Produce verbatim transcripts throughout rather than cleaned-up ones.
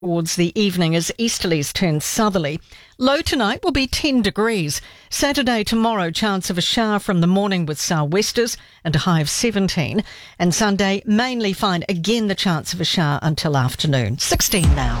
Towards the evening as easterlies turn southerly. Low tonight will be ten degrees. Saturday tomorrow, chance of a shower from the morning with sou'westers and a high of seventeen. And Sunday, mainly fine. Again, the chance of a shower until afternoon. sixteen now.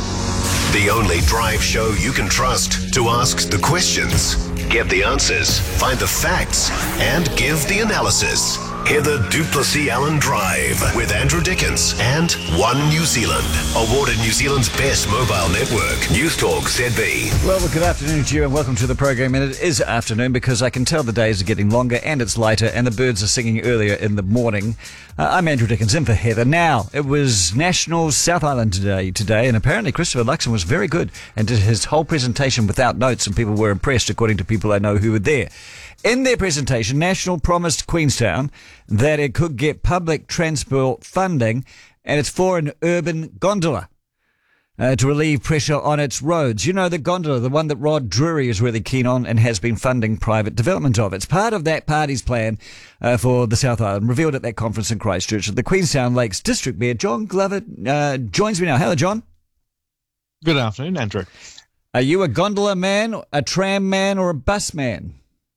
The only drive show you can trust to ask the questions, get the answers, find the facts, and give the analysis. Heather du Plessis-Allen Drive with Andrew Dickens and One New Zealand. Awarded New Zealand's best mobile network. News Talk Z B. Well, well, good afternoon to you and welcome to the program. And it is afternoon because I can tell the days are getting longer and it's lighter and the birds are singing earlier in the morning. Uh, I'm Andrew Dickens in for Heather. Now, it was National South Island Day today and apparently Christopher Luxon was very good and did his whole presentation without notes and people were impressed according to people I know who were there. In their presentation, National promised Queenstown that it could get public transport funding, and it's for an urban gondola uh, to relieve pressure on its roads. You know, the gondola, the one that Rod Drury is really keen on and has been funding private development of. It's part of that party's plan uh, for the South Island, revealed at that conference in Christchurch. The Queenstown Lakes District Mayor, John Glover, uh, joins me now. Hello, John. Good afternoon, Andrew. Are you a gondola man, a tram man, or a bus man?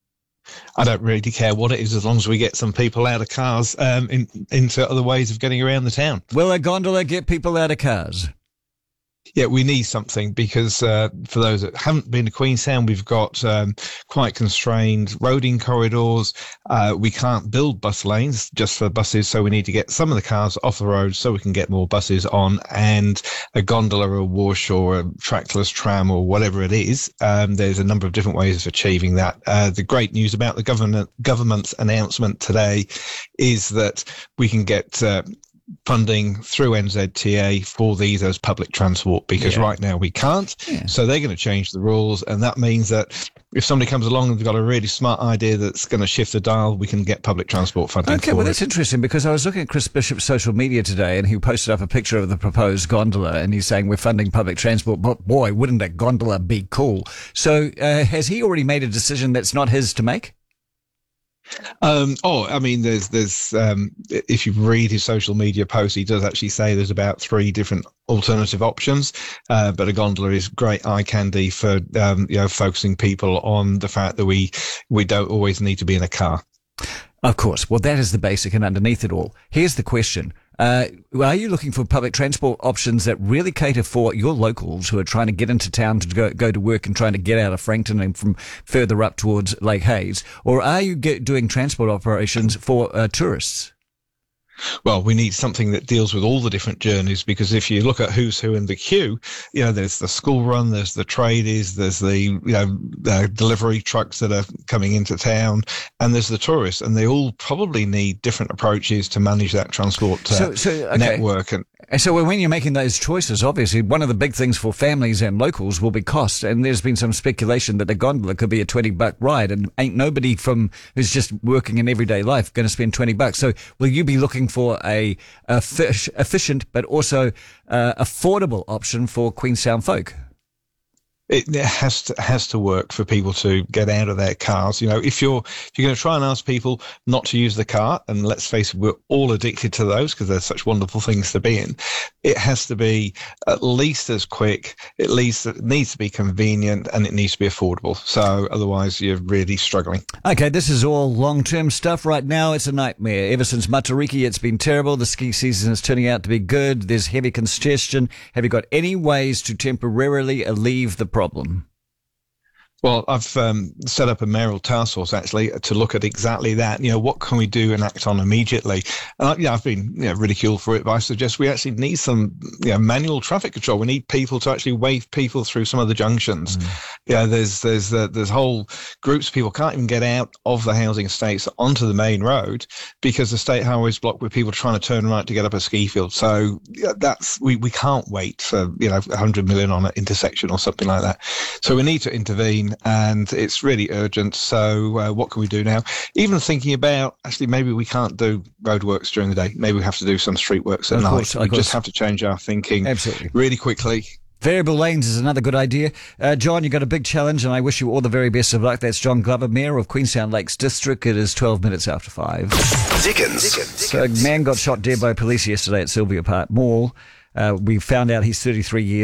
I don't really care what it is as long as we get some people out of cars um, in, into other ways of getting around the town. Will a gondola get people out of cars? Yeah, we need something because uh, for those that haven't been to Queenstown, we've got um, quite constrained roading corridors. Uh, we can't build bus lanes just for buses, so we need to get some of the cars off the road so we can get more buses on. And a gondola or a wash or a trackless tram or whatever it is, um, there's a number of different ways of achieving that. Uh, the great news about the government government's announcement today is that we can get uh, funding through N Z T A for these as public transport because yeah. right now we can't. Yeah. So they're going to change the rules, and that means that if somebody comes along and they've got a really smart idea that's going to shift the dial, we can get public transport funding. Okay, for well it. That's interesting because I was looking at Chris Bishop's social media today, and he posted up a picture of the proposed gondola, and he's saying we're funding public transport. But boy, wouldn't a gondola be cool? So uh, has he already made a decision that's not his to make? Um, oh, I mean, there's, there's, um, if you read his social media post, he does actually say there's about three different alternative options. Uh, but a gondola is great eye candy for, um, you know, focusing people on the fact that we, we don't always need to be in a car. Of course. Well, that is the basic, and underneath it all, here's the question. Uh, are you looking for public transport options that really cater for your locals who are trying to get into town to go, go to work and trying to get out of Frankton and from further up towards Lake Hayes? Or are you get, doing transport operations for uh, tourists? Well, we need something that deals with all the different journeys, because if you look at who's who in the queue, you know, there's the school run, there's the tradies, there's the, you know, uh, delivery trucks that are coming into town, and there's the tourists, and they all probably need different approaches to manage that transport uh, so, so, okay. network. And And so when you're making those choices, obviously, one of the big things for families and locals will be cost. And there's been some speculation that the gondola could be a twenty buck ride, and ain't nobody from who's just working in everyday life going to spend twenty bucks. So will you be looking for a, a fish, efficient but also uh, affordable option for Queenstown folk? It has to has to work for people to get out of their cars. You know, if you're if you're going to try and ask people not to use the car, and let's face it, we're all addicted to those because they're such wonderful things to be in. It has to be at least as quick. At least it needs to be convenient, and it needs to be affordable. So otherwise, you're really struggling. Okay, this is all long-term stuff. Right now, it's a nightmare. Ever since Matariki, it's been terrible. The ski season is turning out to be good. There's heavy congestion. Have you got any ways to temporarily alleviate the problem? Well, I've um, set up a mayoral task force actually to look at exactly that. You know, what can we do and act on immediately? And I, you know, I've been you know, ridiculed for it, but I suggest we actually need some you know, manual traffic control. We need people to actually wave people through some of the junctions. Mm. You know, there's there's uh, there's whole groups of people can't even get out of the housing estates onto the main road because the state highway is blocked with people trying to turn right to get up a ski field. So yeah, that's we, we can't wait for you know one hundred million on an intersection or something like that. So we need to intervene. And it's really urgent. So uh, what can we do now? Even thinking about, actually, maybe we can't do roadworks during the day. Maybe we have to do some street works at of night. Course, we course. just have to change our thinking Absolutely. really quickly. Variable lanes is another good idea. Uh, John, you've got a big challenge, and I wish you all the very best of luck. That's John Glover, Mayor of Queenstown Lakes District. It is twelve minutes after five. Dickens. So a man got shot dead by police yesterday at Sylvia Park Mall. Uh, we found out he's thirty-three years